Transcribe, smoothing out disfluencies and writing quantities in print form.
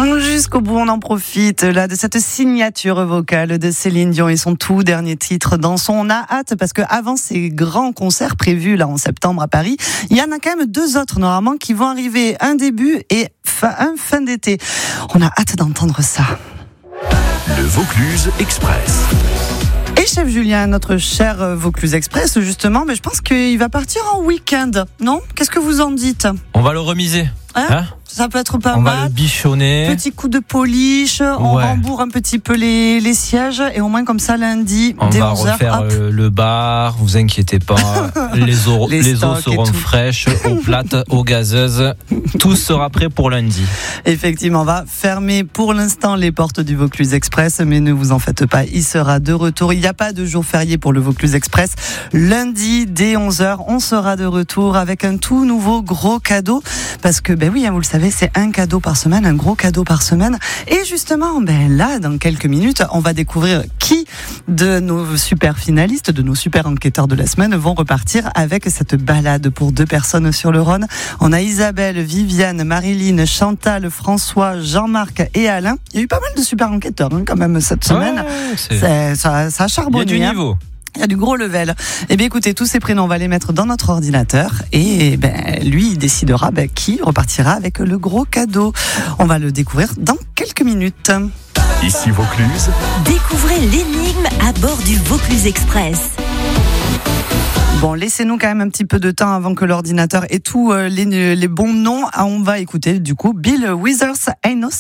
Jusqu'au bout, on en profite là de cette signature vocale de Céline Dion et son tout dernier titre Dansons. On a hâte parce que avant ces grands concerts prévus là en septembre à Paris, il y en a quand même 2 autres normalement qui vont arriver, un début et un fin d'été. On a hâte d'entendre ça. Le Vaucluse Express. Et chef Julien, notre cher Vaucluse Express justement, mais je pense qu'il va partir en week-end, non ? Qu'est-ce que vous en dites ? On va le remiser. Hein ? Ça peut être pas on mal. Va le bichonner. Petit coup de polish, on rembourre un petit peu les sièges et au moins comme ça lundi, on dès 11h. On va refaire le bar, vous inquiétez pas. les eaux seront fraîches, eau plate, eau gazeuse. Tout sera prêt pour lundi. Effectivement, on va fermer pour l'instant les portes du Vaucluse Express, mais ne vous en faites pas, il sera de retour. Il n'y a pas de jour férié pour le Vaucluse Express. Lundi, dès 11h, on sera de retour avec un tout nouveau gros cadeau. Parce que, oui, vous le savez, c'est un cadeau par semaine, un gros cadeau par semaine. Et justement, là, dans quelques minutes, on va découvrir qui de nos super finalistes, de nos super enquêteurs de la semaine vont repartir avec cette balade pour 2 personnes sur le Rhône. On a Isabelle, Viviane, Marilyn, Chantal, François, Jean-Marc et Alain. Il y a eu pas mal de super enquêteurs quand même cette semaine. Ça a charbonné. Il y a du niveau. Il y a du gros level. Eh bien, écoutez, tous ces prénoms, on va les mettre dans notre ordinateur et lui, il décidera qui repartira avec le gros cadeau. On va le découvrir dans quelques minutes. Ici Vaucluse. Découvrez l'énigme à bord du Vaucluse Express. Bon, laissez-nous quand même un petit peu de temps avant que l'ordinateur ait tous les bons noms. On va écouter du coup Bill Withers, Ain't No